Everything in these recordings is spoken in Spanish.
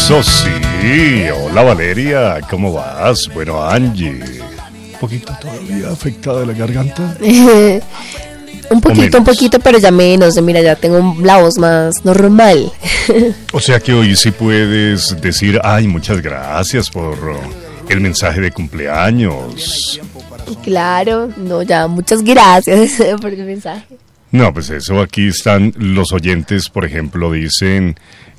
Eso sí. Hola Valeria, ¿cómo vas? Bueno, Angie, ¿un poquito todavía afectada de la garganta? Un poquito, pero ya menos. Mira, ya tengo la voz más normal. O sea que hoy sí puedes decir, ay, muchas gracias por el mensaje de cumpleaños. Claro, no, ya, muchas gracias por el mensaje. No, pues eso, aquí están los oyentes, por ejemplo, dice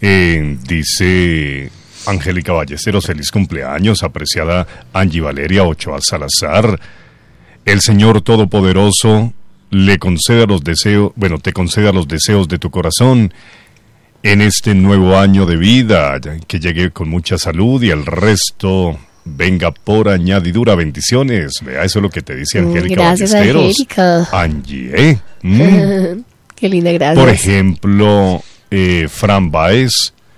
Angélica Ballesteros, feliz cumpleaños, apreciada Angie Valeria Ochoa Salazar. El Señor Todopoderoso le conceda los deseos, te conceda los deseos de tu corazón en este nuevo año de vida, que llegue con mucha salud y el resto venga por añadidura. Bendiciones. Vea, eso es lo que te dice Angélica Gracias, Ballesteros. Angélica. Angie, Qué linda, gracias. Por ejemplo, Fran Baez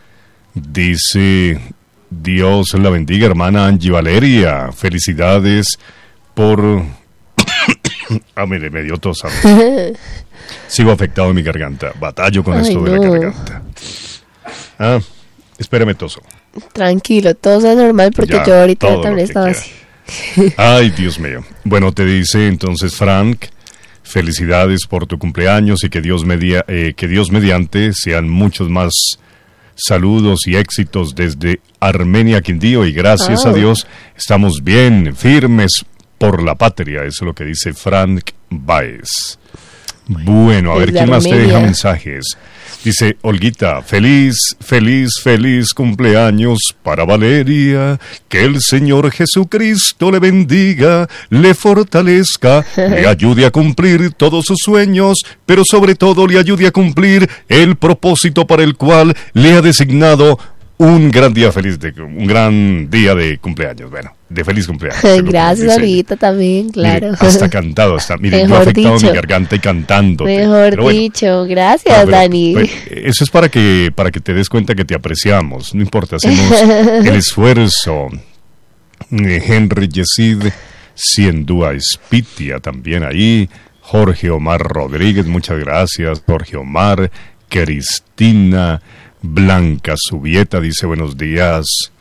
dice, Dios la bendiga, hermana Angie Valeria. Felicidades por... mire, me dio tos. Sigo afectado en mi garganta. Batallo con esto de la garganta. Espérame, toso. Tranquilo, todo es normal porque Ya, yo ahorita todo también lo que estaba así. Ay, Dios mío. Bueno, te dice entonces Frank, felicidades por tu cumpleaños y que Dios mediante sean muchos más saludos y éxitos desde Armenia, Quindío, y gracias a Dios estamos bien, firmes por la patria. Eso es lo que dice Frank Baez. Bueno, a ver quién más te deja mensajes. Dice Olguita, feliz cumpleaños para Valeria, que el Señor Jesucristo le bendiga, le fortalezca, le ayude a cumplir todos sus sueños, pero sobre todo le ayude a cumplir el propósito para el cual le ha designado un gran día de cumpleaños. Bueno, de feliz cumpleaños. Gracias, ahorita también, claro. Mire, hasta cantado está. Mire, yo he afectado mi garganta y cantando. Mejor dicho, gracias, Dani. Eso es para que te des cuenta que te apreciamos. No importa, hacemos el esfuerzo. Henry Yesid, Ciendúa Espitia también ahí. Jorge Omar Rodríguez, muchas gracias. Jorge Omar, Cristina Blanca Subieta dice buenos días.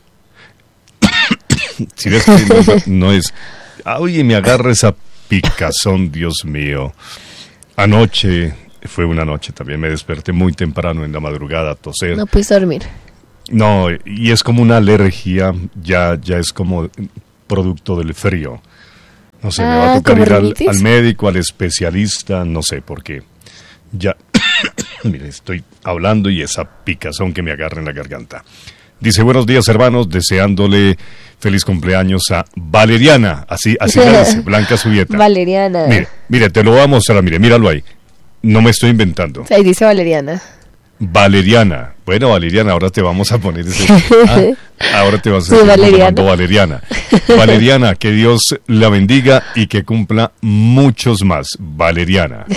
Si ves que no es... Oye, me agarra esa picazón, Dios mío. Anoche, fue una noche también, me desperté muy temprano en la madrugada a toser. No puedes dormir. No, y es como una alergia, ya es como producto del frío. No sé, me va a tocar ir al médico, al especialista, no sé por qué. Ya... Mire, estoy hablando y esa picazón que me agarra en la garganta. Dice, buenos días, hermanos, deseándole feliz cumpleaños a Valeriana. Así la dice, Blanca Subieta. Valeriana. Mire, te lo voy a mostrar, míralo ahí. No me estoy inventando. Ahí dice Valeriana. Valeriana. Bueno, Valeriana, ahora te vamos a poner ese... ahora te vas a decir Valeriana. Valeriana, que Dios la bendiga y que cumpla muchos más. Valeriana.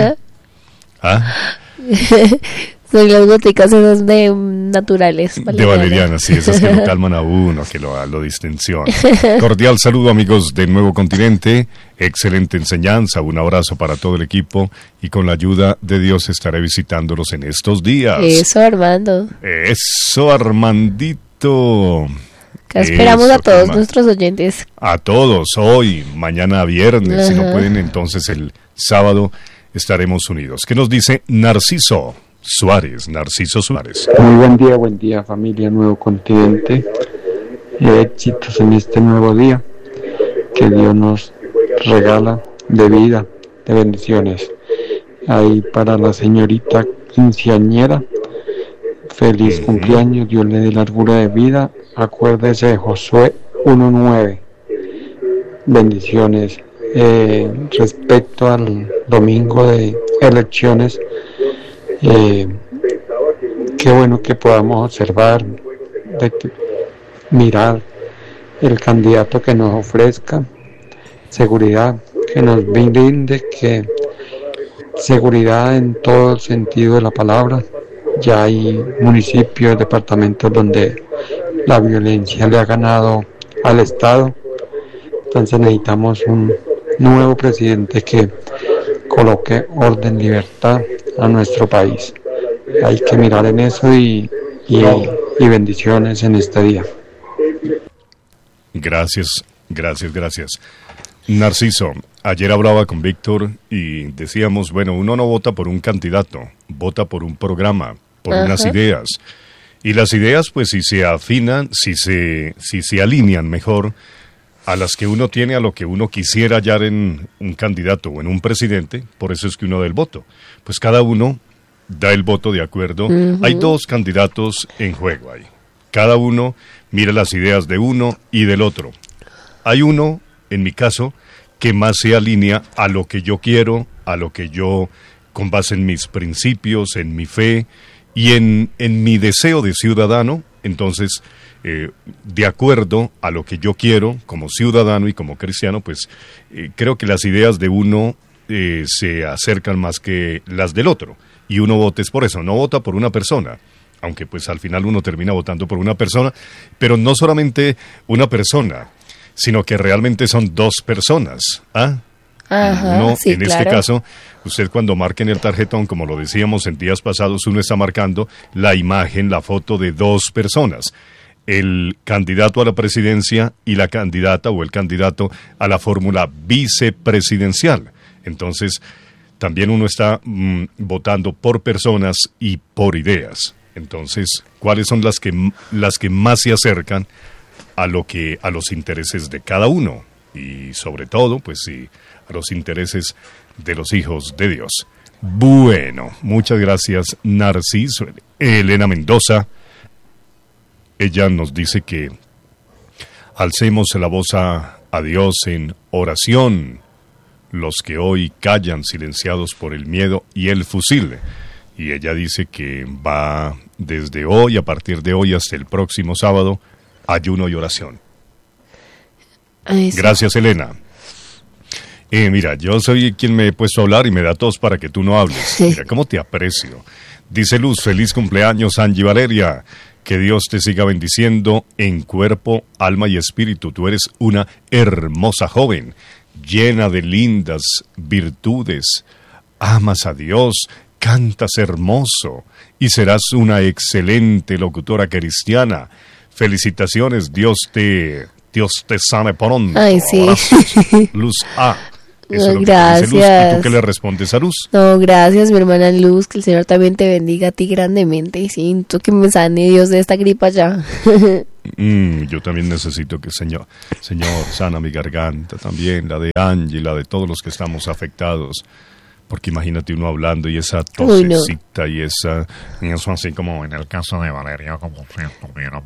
Son las goticas esas de naturales. De Valeriana, sí, esas que lo calman a uno, que lo distensiona. Cordial saludo, amigos del Nuevo Continente. Excelente enseñanza, un abrazo para todo el equipo y con la ayuda de Dios estaré visitándolos en estos días. Eso, Armando. Eso, Armandito. Acá esperamos a todos nuestros oyentes. A todos, hoy, mañana viernes, si no pueden, entonces el sábado estaremos unidos. ¿Qué nos dice Narciso Suárez? Muy buen día familia Nuevo Continente. Éxitos en este nuevo día que Dios nos regala de vida, de bendiciones. Ahí para la señorita quinceañera, feliz cumpleaños, Dios le dé largura de vida. Acuérdese de Josué 1:9. Bendiciones. Respecto al domingo de elecciones, qué bueno que podamos observar, mirar el candidato que nos ofrezca seguridad, que nos brinde seguridad en todo el sentido de la palabra. Ya hay municipios, departamentos donde la violencia le ha ganado al Estado, entonces necesitamos un nuevo presidente que coloque orden, libertad a nuestro país. Hay que mirar en eso y y bendiciones en este día. Gracias. Narciso, ayer hablaba con Víctor y decíamos, bueno, uno no vota por un candidato, vota por un programa, por unas ideas. Y las ideas, pues, si se afinan, si se alinean mejor a las que uno tiene, a lo que uno quisiera hallar en un candidato o en un presidente, por eso es que uno da el voto. Pues cada uno da el voto de acuerdo. Hay dos candidatos en juego ahí. Cada uno mira las ideas de uno y del otro. Hay uno, en mi caso, que más se alinea a lo que yo quiero, a lo que yo, con base en mis principios, en mi fe y en mi deseo de ciudadano. Entonces, de acuerdo a lo que yo quiero como ciudadano y como cristiano, pues creo que las ideas de uno se acercan más que las del otro. Y uno vota por eso, no vota por una persona. Aunque pues al final uno termina votando por una persona, pero no solamente una persona, sino que realmente son dos personas. Uno, sí, en este caso, usted cuando marca en el tarjetón, como lo decíamos en días pasados, uno está marcando la imagen, la foto de dos personas. El candidato a la presidencia y la candidata o el candidato a la fórmula vicepresidencial. Entonces, también uno está votando por personas y por ideas. Entonces, ¿cuáles son las que más se acercan a los intereses de cada uno? Y sobre todo, pues sí, a los intereses de los hijos de Dios. Bueno, muchas gracias, Narciso. Elena Mendoza, ella nos dice que alcemos la voz a Dios en oración, los que hoy callan silenciados por el miedo y el fusil. Y ella dice que va desde hoy, a partir de hoy hasta el próximo sábado, ayuno y oración. Gracias, Elena. Mira, yo soy quien me he puesto a hablar y me da tos para que tú no hables. Mira, cómo te aprecio. Dice Luz, feliz cumpleaños, Angie Valeria. Que Dios te siga bendiciendo en cuerpo, alma y espíritu. Tú eres una hermosa joven, llena de lindas virtudes. Amas a Dios, cantas hermoso y serás una excelente locutora cristiana. Felicitaciones, Dios te sane pronto. Ay, sí. Luz A. Eso No, es gracias. Luz. ¿Y tú qué le respondes a Luz? No, gracias, mi hermana Luz, que el Señor también te bendiga a ti grandemente y siento que me sane Dios de esta gripa ya. Yo también necesito que Señor, sana mi garganta también, la de Angie, la de todos los que estamos afectados. Porque imagínate uno hablando y esa tosecita y eso así como en el caso de Valeria, como si estuviera...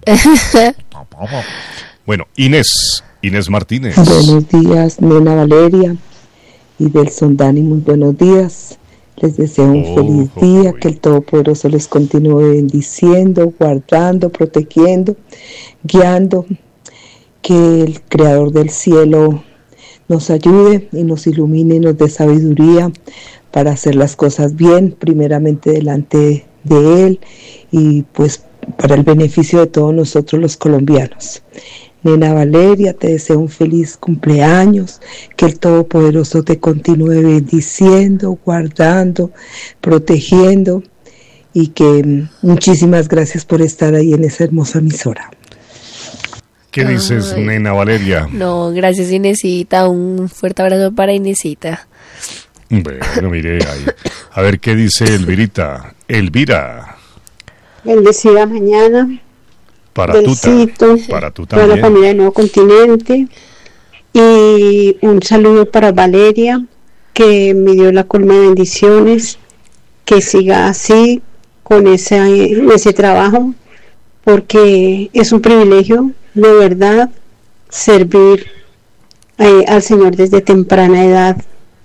Bueno, Inés Martínez. Buenos días, nena Valeria y Delson Dani, muy buenos días. Les deseo un feliz día, que el Todopoderoso les continúe bendiciendo, guardando, protegiendo, guiando, que el Creador del cielo nos ayude y nos ilumine y nos dé sabiduría para hacer las cosas bien, primeramente delante de Él y pues para el beneficio de todos nosotros los colombianos. Nena Valeria, te deseo un feliz cumpleaños, que el Todopoderoso te continúe bendiciendo, guardando, protegiendo y que muchísimas gracias por estar ahí en esa hermosa emisora. ¿Qué dices, nena Valeria? No, gracias, Inesita. Un fuerte abrazo para Inesita. Bueno, mire ahí. A ver qué dice Elvirita. Elvira. Bendecida mañana. Para tu también. Para la familia del Nuevo Continente. Y un saludo para Valeria, que me dio la colma de bendiciones. Que siga así, con ese trabajo, porque es un privilegio, de verdad, servir al Señor desde temprana edad.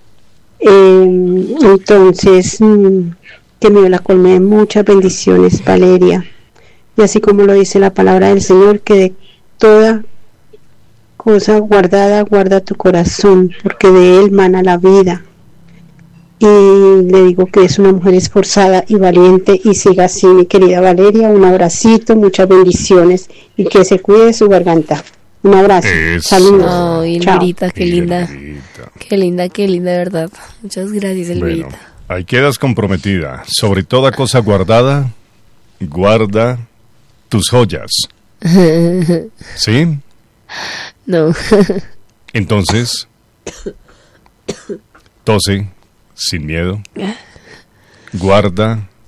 Entonces, que me dio la colma de muchas bendiciones, Valeria. Y así como lo dice la palabra del Señor, que de toda cosa guardada, guarda tu corazón, porque de él mana la vida. Y le digo que es una mujer esforzada y valiente, y siga así, mi querida Valeria. Un abracito, muchas bendiciones, y que se cuide de su garganta. Un abrazo. Saludos. Oh, Elvirita, qué linda. Qué linda, de verdad. Muchas gracias, Elvirita. Bueno, ahí quedas comprometida. Sobre toda cosa guardada, guarda tus joyas. ¿Sí? No. Entonces, tose sin miedo. Guarda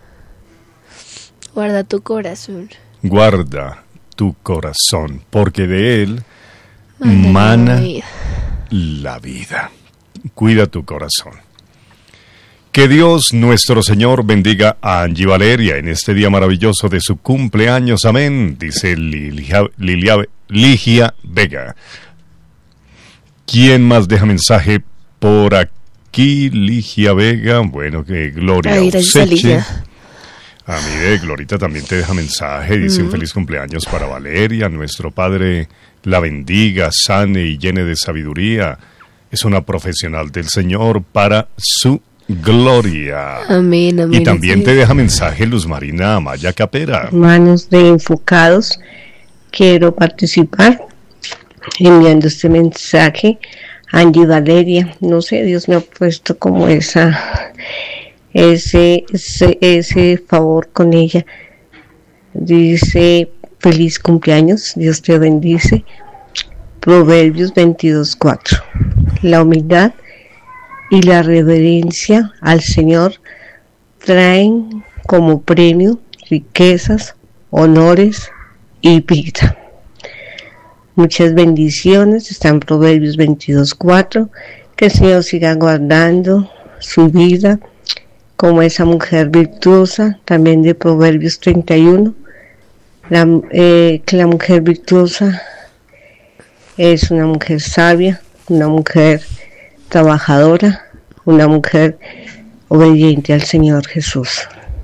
tu corazón. Guarda tu corazón, porque de él mana la vida. Cuida tu corazón. Que Dios nuestro Señor bendiga a Angie Valeria en este día maravilloso de su cumpleaños. Amén, dice Ligia Vega. ¿Quién más deja mensaje por aquí? Ligia Vega. Bueno, que Gloria Useche. A mí Glorita también te deja mensaje. Dice un feliz cumpleaños para Valeria. Nuestro Padre la bendiga, sane y llene de sabiduría. Es una profesional del Señor para su gloria. Amén, amén. Y también te deja mensaje Luz Marina Amaya Capera. Hermanos de Enfocados, quiero participar enviando este mensaje a Angie Valeria. No sé, Dios me ha puesto como ese favor con ella. Dice: feliz cumpleaños, Dios te bendice. Proverbios 22:4. La humildad y la reverencia al Señor traen como premio riquezas, honores y vida. Muchas bendiciones. Está en Proverbios 22:4. Que el Señor siga guardando su vida como esa mujer virtuosa. También de Proverbios 31. Que la mujer virtuosa es una mujer sabia, una mujer trabajadora, una mujer obediente al Señor Jesús.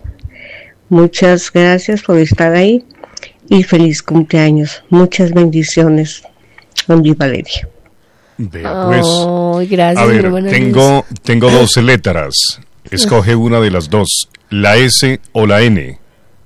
Muchas gracias por estar ahí y feliz cumpleaños. Muchas bendiciones, Angie Valeria. Vea pues. Oh, gracias, a ver, hermana tengo 12 letras. Escoge una de las dos, la S o la N.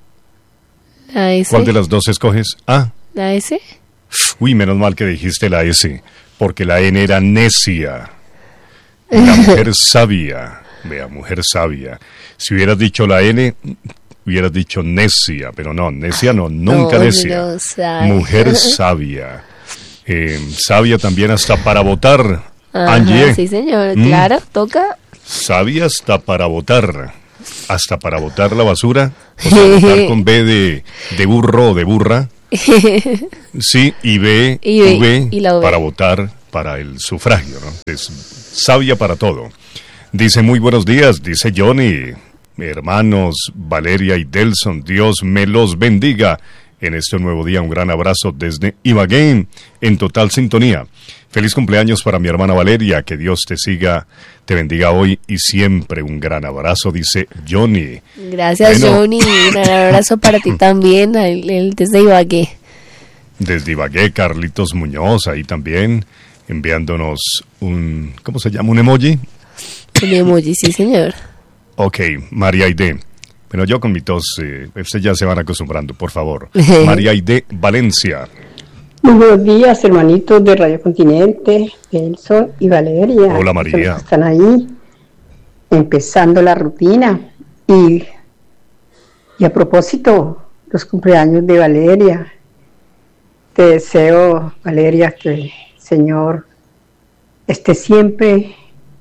¿La S? ¿Cuál de las dos escoges? Ah. ¿La S? Uy, menos mal que dijiste la S, porque la N era necia. La mujer sabia. Vea, mujer sabia. Si hubieras dicho la N, hubieras dicho necia, pero no, necia no, nunca no, necia. No sabe. Mujer sabia. Sabia también hasta para votar. Ajá, Angie. sí, señor, claro, toca. Sabia hasta para votar. Hasta para botar la basura. O sea, votar con B de burro o de burra. Sí, y V y la V para votar para el sufragio, ¿no? Es sabia para todo. Dice: muy buenos días, dice Johnny. Hermanos Valeria y Delson, Dios me los bendiga en este nuevo día. Un gran abrazo desde Ibagué, en total sintonía. Feliz cumpleaños para mi hermana Valeria, que Dios te bendiga hoy y siempre. Un gran abrazo, dice Johnny. Gracias, bueno, Johnny, un gran abrazo para ti también, él desde Ibagué. Desde Ibagué, Carlitos Muñoz, ahí también, enviándonos ¿cómo se llama? ¿Un emoji? Un emoji, sí, señor. Ok, María Aide. Bueno, yo con mi tos, ustedes ya se van acostumbrando, por favor. María Aide Valencia. Muy buenos días, hermanitos de Radio Continente, Nelson y Valeria. Hola, María. Están ahí, empezando la rutina. Y a propósito, los cumpleaños de Valeria. Te deseo, Valeria, que el Señor esté siempre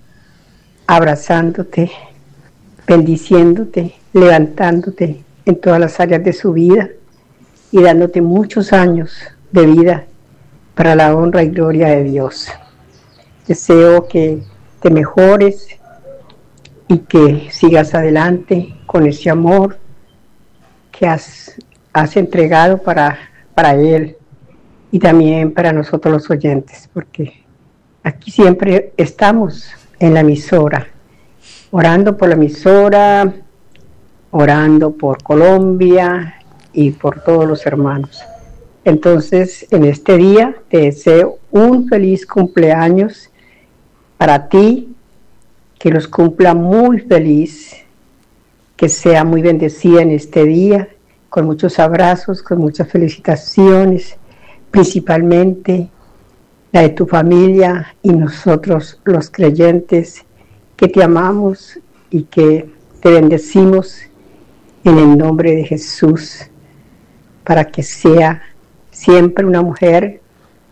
abrazándote, bendiciéndote, levantándote en todas las áreas de su vida y dándote muchos años de vida para la honra y gloria de Dios. Deseo que te mejores y que sigas adelante con ese amor que has entregado para Él y también para nosotros los oyentes, porque aquí siempre estamos en la emisora, orando por la emisora, orando por Colombia y por todos los hermanos. Entonces, en este día te deseo un feliz cumpleaños para ti, que los cumpla muy feliz, que sea muy bendecida en este día, con muchos abrazos, con muchas felicitaciones, principalmente la de tu familia y nosotros los creyentes que te amamos y que te bendecimos en el nombre de Jesús, para que sea siempre una mujer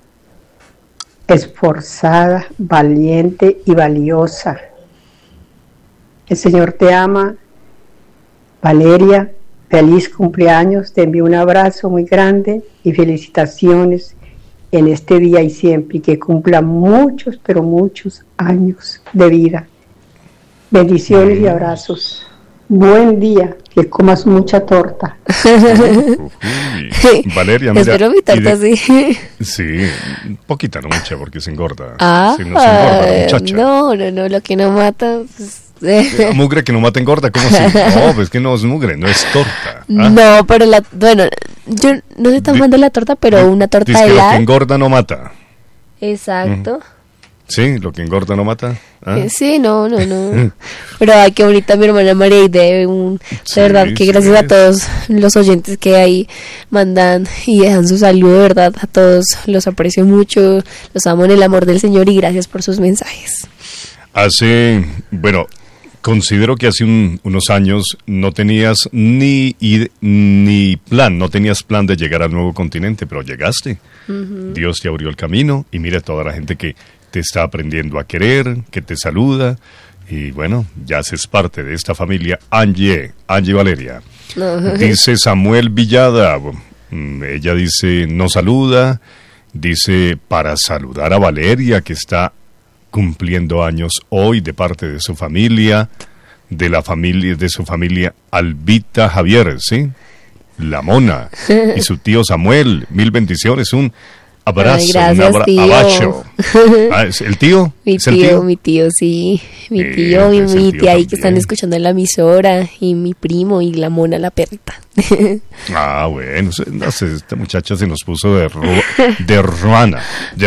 esforzada, valiente y valiosa. El Señor te ama. Valeria, feliz cumpleaños, te envío un abrazo muy grande y felicitaciones en este día y siempre, y que cumpla muchos, pero muchos años de vida. Bendiciones y abrazos. Buen día, que comas mucha torta. Valeria, mira. Espero mi torta, sí. Sí, poquita, no mucha, porque se engorda. Ah, se engorda la muchacha. no, lo que no mata... La mugre que no mata engorda, ¿cómo así? No, pues que no es mugre, no es torta. No, pero bueno, yo no soy tan fan de la torta, pero una torta dice de que lo helado. que engorda no mata. Exacto. Sí, lo que engorda no mata. ¿Ah? Sí, no. Pero ay, qué bonita mi hermana María y de verdad que gracias a todos los oyentes que ahí mandan y dejan su saludo, de verdad, a todos los aprecio mucho, los amo en el amor del Señor y gracias por sus mensajes. Considero que hace unos años no tenías ni plan, no tenías plan de llegar al nuevo continente, pero llegaste. Uh-huh. Dios te abrió el camino y mira toda la gente que te está aprendiendo a querer, que te saluda y bueno, ya haces parte de esta familia. Angie Valeria. Uh-huh. Dice Samuel Villada, ella dice, no saluda, dice para saludar a Valeria que está cumpliendo años hoy de parte de su familia, de su familia Albita Javier, ¿sí? La Mona y su tío Samuel, 1000 bendiciones, un abrazo, gracias, un abrazo. ¿El tío? Mi tío, sí. Mi tío y mi tía ahí que están escuchando en la emisora, y mi primo y la Mona, la perrita. Bueno, no sé, esta muchacha se nos puso de ruana.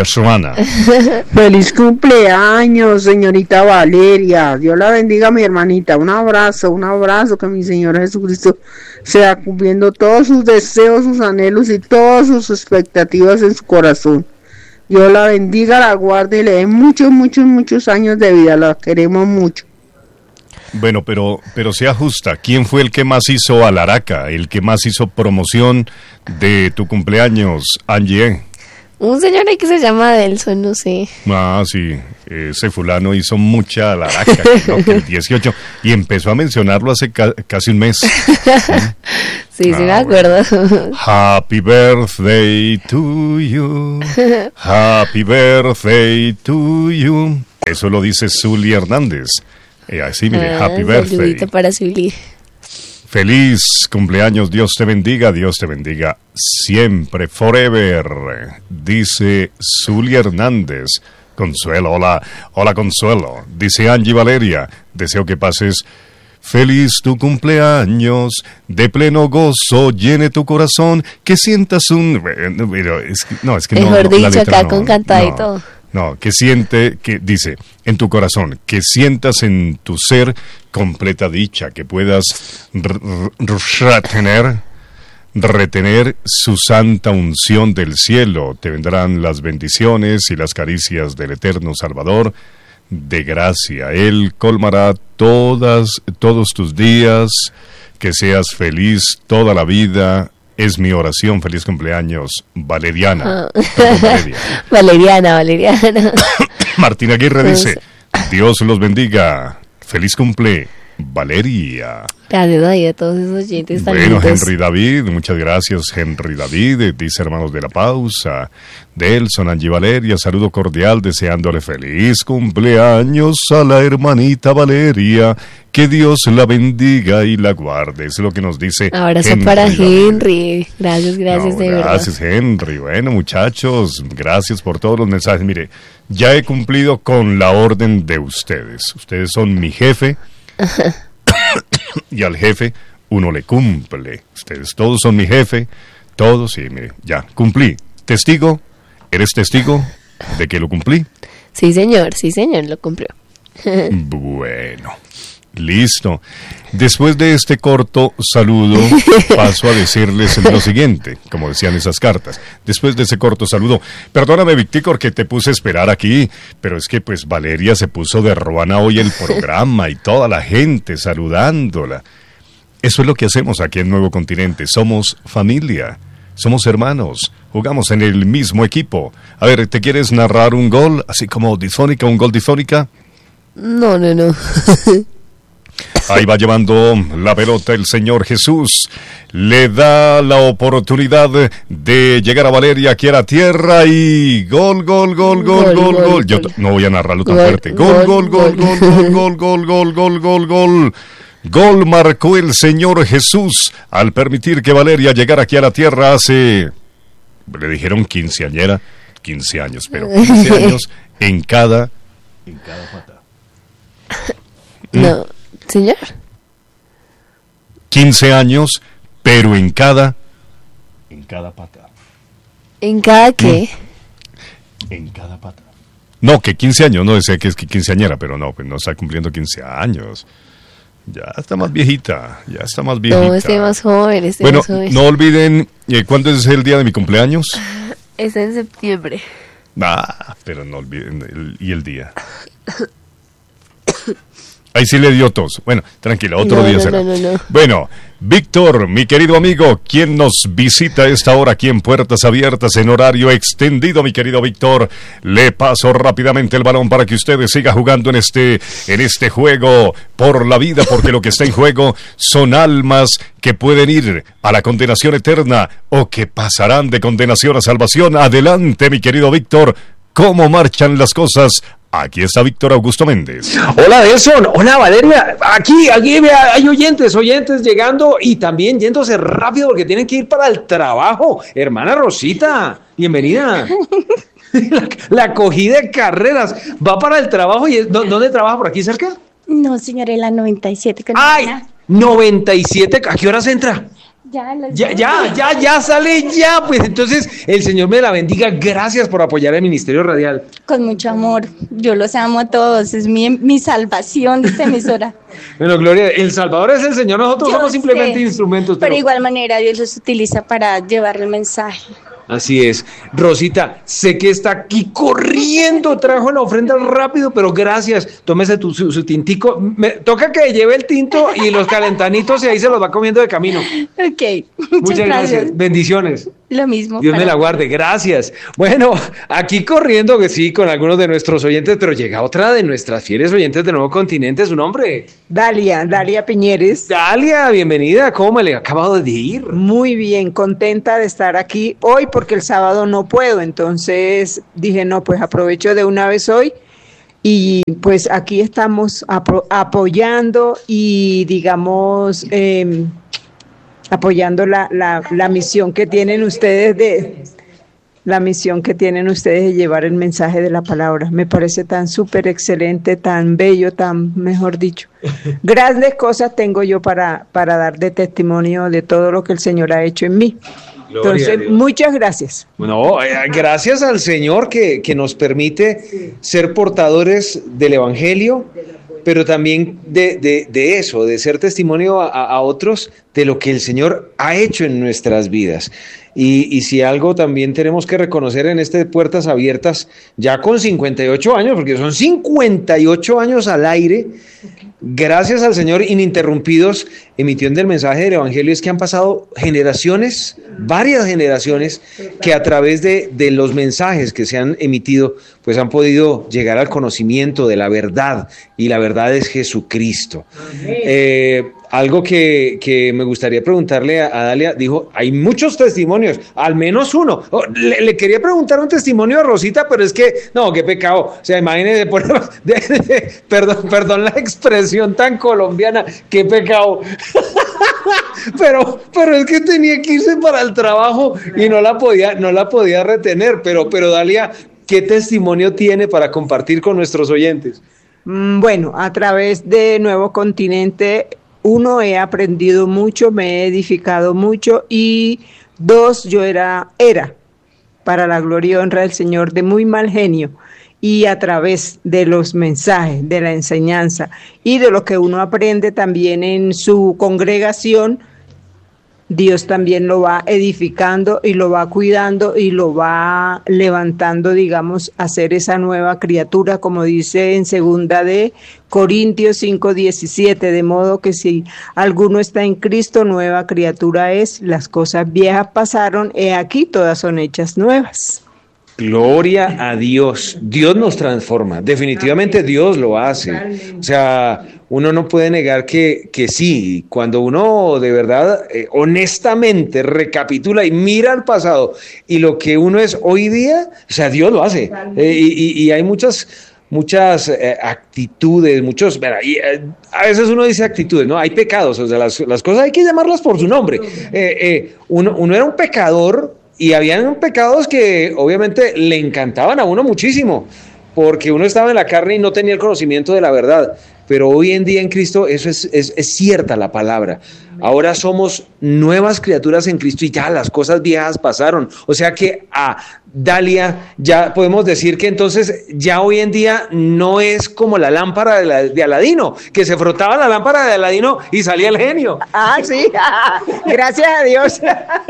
Feliz cumpleaños, señorita Valeria. Dios la bendiga, mi hermanita. Un abrazo, que mi Señor Jesucristo sea cumpliendo todos sus deseos, sus anhelos y todas sus expectativas en su corazón. Dios la bendiga, la guarde y le dé muchos años de vida. La queremos mucho. Bueno, pero sea justa. ¿Quién fue el que más hizo alaraca, el que más hizo promoción de tu cumpleaños, Angie? Un señor ahí que se llama Adelson, no sé. Sí, ese fulano hizo mucha alaraca, que el 18, y empezó a mencionarlo hace casi un mes. Sí, me acuerdo. Happy birthday to you, happy birthday to you. Eso lo dice Zully Hernández. Así, mire, happy birthday. Saludito para Zully. Feliz cumpleaños, Dios te bendiga siempre, forever, dice Zully Hernández. Consuelo, hola Consuelo, dice Angie Valeria, deseo que pases feliz tu cumpleaños, de pleno gozo llene tu corazón, que sientas mejor dicho, acá con cantada y todo. No, que dice, en tu corazón, que sientas en tu ser completa dicha, que puedas retener su santa unción del cielo. Te vendrán las bendiciones y las caricias del eterno Salvador de gracia. Él colmará todos tus días, que seas feliz toda la vida. Es mi oración. Feliz cumpleaños, Valeriana. Valeriana. Martín Aguirre dice, Dios los bendiga. Feliz cumple, Valeria. Gracias a todos esos oyentes tan lindos. lindos. Henry David, muchas gracias, Henry David, dice Hermanos de la Pausa. Delson, Angie Valeria, saludo cordial, deseándole feliz cumpleaños a la hermanita Valeria. Que Dios la bendiga y la guarde. Eso es lo que nos dice. Abrazo para Henry. Gracias, de verdad. Gracias, Henry. Bueno, muchachos, gracias por todos los mensajes. Mire, ya he cumplido con la orden de ustedes. Ustedes son mi jefe. Y al jefe uno le cumple. Ustedes todos son mi jefe. Todos, sí, mire, ya cumplí. ¿Testigo? ¿Eres testigo de que lo cumplí? Sí, señor, lo cumplió. Bueno. Listo. Después de este corto saludo, paso a decirles lo siguiente, como decían esas cartas. Después de ese corto saludo, perdóname, Victícor, que te puse a esperar aquí, pero es que pues Valeria se puso de ruana hoy el programa y toda la gente saludándola. Eso es lo que hacemos aquí en Nuevo Continente, somos familia. Somos hermanos, jugamos en el mismo equipo. A ver, ¿te quieres narrar un gol, así como disfónica, un gol disfónica? No. Ahí va llevando la pelota el Señor Jesús. Le da la oportunidad de llegar a Valeria aquí a la tierra y gol. Yo no voy a narrarlo tan fuerte. Gol. Gol marcó el Señor Jesús al permitir que Valeria llegara aquí a la tierra hace, le dijeron 15 años, pero 15 años en cada pata. No, señor. 15 años, pero en cada pata. ¿En cada qué? En cada pata. No, que 15 años, no decía que es que quinceañera, pero no, pues no está cumpliendo 15 años. Ya está más viejita, No, estoy más joven, Bueno, más joven. no olviden, ¿cuándo es el día de mi cumpleaños? Es en septiembre. Pero no olviden el día. Ahí sí le dio tos. Bueno, tranquila, otro día será. No. Bueno, Víctor, mi querido amigo, ¿quién nos visita a esta hora aquí en Puertas Abiertas en horario extendido, mi querido Víctor? Le paso rápidamente el balón para que usted siga jugando en este juego por la vida, porque lo que está en juego son almas que pueden ir a la condenación eterna o que pasarán de condenación a salvación. Adelante, mi querido Víctor, ¿cómo marchan las cosas? Aquí está Víctor Augusto Méndez. Hola, Delson. Hola, Valeria. Aquí hay oyentes llegando y también yéndose rápido porque tienen que ir para el trabajo. Hermana Rosita, bienvenida. La acogida de carreras. Va para el trabajo y ¿dónde trabaja? ¿Por aquí cerca? No, señora, en la 97. ¡Ay! 97. ¿A qué horas entra? Ya sale ya. Pues entonces el Señor me la bendiga. Gracias por apoyar el Ministerio Radial. Con mucho amor. Yo los amo a todos. Es mi salvación de esta emisora. Bueno, Gloria, el Salvador es el Señor. Nosotros somos simplemente instrumentos. Pero de igual manera Dios los utiliza para llevar el mensaje. Así es. Rosita, sé que está aquí corriendo, trajo la ofrenda rápido, pero gracias. Tómese su tintico. Me toca que lleve el tinto y los calentanitos y ahí se los va comiendo de camino. Ok. Muchas gracias. Bendiciones. Lo mismo. Dios me la guarde. Gracias. Bueno, aquí corriendo, que sí, con algunos de nuestros oyentes, pero llega otra de nuestras fieles oyentes de Nuevo Continente. ¿Su nombre? Dalia Piñeres. Dalia, bienvenida. ¿Cómo me le ha acabado de ir? Muy bien, contenta de estar aquí hoy porque el sábado no puedo, entonces dije, no, pues aprovecho de una vez hoy y pues aquí estamos apoyando y digamos apoyando la misión que tienen ustedes de llevar el mensaje de la palabra. Me parece tan súper excelente, tan bello, tan, mejor dicho. Grandes cosas tengo yo para dar de testimonio de todo lo que el Señor ha hecho en mí. Entonces, muchas gracias. Bueno, gracias al Señor que nos permite ser portadores del Evangelio, pero también de eso, de ser testimonio a otros de lo que el Señor ha hecho en nuestras vidas. Y si algo también tenemos que reconocer en este Puertas Abiertas, ya con 58 años, porque son 58 años al aire, gracias al Señor ininterrumpidos, emitiendo el mensaje del Evangelio, es que han pasado generaciones, varias generaciones, que a través de los mensajes que se han emitido, pues han podido llegar al conocimiento de la verdad, y la verdad es Jesucristo. Algo que me gustaría preguntarle a Dalia, dijo, hay muchos testimonios, al menos uno. Le quería preguntar un testimonio a Rosita, pero es que, no, qué pecado. O sea, imagínense, perdón la expresión tan colombiana, qué pecado. pero es que tenía que irse para el trabajo y no la podía retener. Pero Dalia, ¿qué testimonio tiene para compartir con nuestros oyentes? Bueno, a través de Nuevo Continente, uno, he aprendido mucho, me he edificado mucho, y dos, yo era, para la gloria y honra del Señor, de muy mal genio, y a través de los mensajes, de la enseñanza y de lo que uno aprende también en su congregación, Dios también lo va edificando y lo va cuidando y lo va levantando, digamos, a ser esa nueva criatura, como dice en 2 de Corintios 5:17, de modo que si alguno está en Cristo, nueva criatura es, las cosas viejas pasaron, he aquí todas son hechas nuevas. Gloria a Dios. Dios nos transforma. Definitivamente Dios lo hace. O sea, uno no puede negar que sí. Cuando uno de verdad, honestamente, recapitula y mira al pasado y lo que uno es hoy día, o sea, Dios lo hace. Y hay muchas actitudes, a veces uno dice actitudes, ¿no? Hay pecados, o sea, las cosas hay que llamarlas por su nombre. Uno era un pecador. Y habían pecados que obviamente le encantaban a uno muchísimo, porque uno estaba en la carne y no tenía el conocimiento de la verdad. Pero hoy en día en Cristo eso es cierta la palabra. Ahora somos nuevas criaturas en Cristo y ya las cosas viejas pasaron. O sea que a Dalia ya podemos decir que entonces ya hoy en día no es como la lámpara de Aladino, que se frotaba la lámpara de Aladino y salía el genio. Ah, sí, gracias a Dios.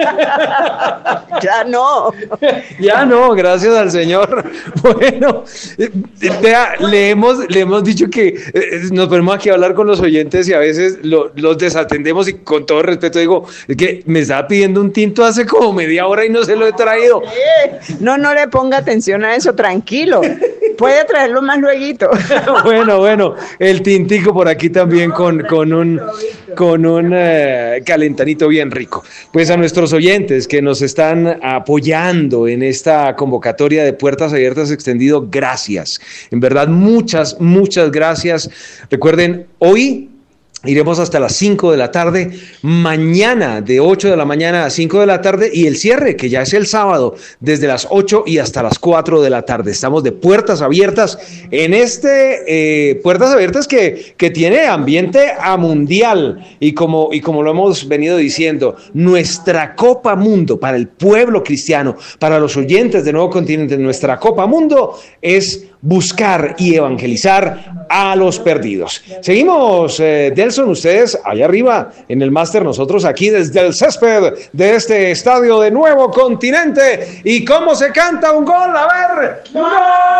Ya no. Ya no, gracias al Señor. Bueno, vea, le hemos dicho que nos ponemos aquí a hablar con los oyentes y a veces los desatendemos y con todo respeto digo, es que me estaba pidiendo un tinto hace como media hora y no se lo he traído. No le ponga atención a eso, tranquilo. Puede traerlo más lueguito. Bueno, el tintico por aquí también con un calentanito bien rico. Pues a nuestros oyentes que nos están apoyando en esta convocatoria de Puertas Abiertas Extendido, gracias. En verdad, muchas gracias. Recuerden, hoy iremos hasta las 5 de la tarde, mañana de 8 de la mañana a 5 de la tarde y el cierre, que ya es el sábado, desde las 8 y hasta las 4 de la tarde. Estamos de puertas abiertas en puertas abiertas que tiene ambiente a mundial y como lo hemos venido diciendo, nuestra Copa Mundo para el pueblo cristiano, para los oyentes de Nuevo Continente, nuestra Copa Mundo es buscar y evangelizar a los perdidos. Seguimos, Delson, ustedes allá arriba en el máster, nosotros aquí desde el césped de este estadio de Nuevo Continente. ¿Y cómo se canta un gol? A ver. ¡Gol!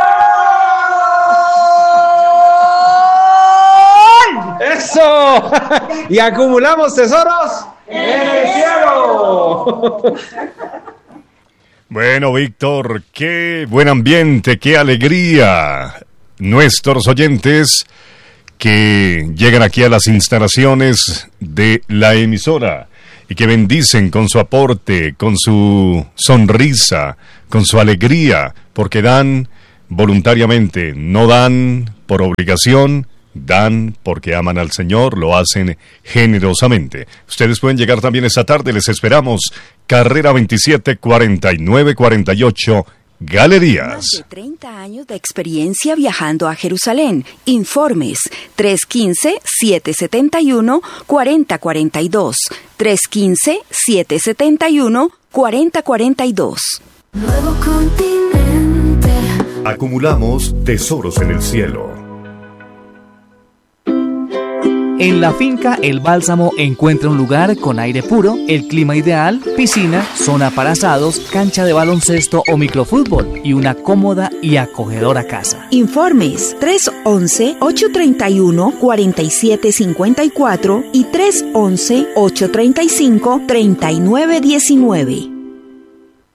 ¡Eso! Y acumulamos tesoros en el cielo. Bueno, Víctor, qué buen ambiente, qué alegría. Nuestros oyentes que llegan aquí a las instalaciones de la emisora y que bendicen con su aporte, con su sonrisa, con su alegría, porque dan voluntariamente, no dan por obligación, dan porque aman al Señor, lo hacen generosamente. Ustedes pueden llegar también esta tarde, les esperamos. Carrera 27, 4948, Galerías. Más de 30 años de experiencia viajando a Jerusalén. Informes 315-771-4042. 315-771-4042. Nuevo Continente. Acumulamos tesoros en el cielo. En la finca El Bálsamo encuentra un lugar con aire puro, el clima ideal, piscina, zona para asados, cancha de baloncesto o microfútbol y una cómoda y acogedora casa. Informes 311-831-4754 y 311-835-3919.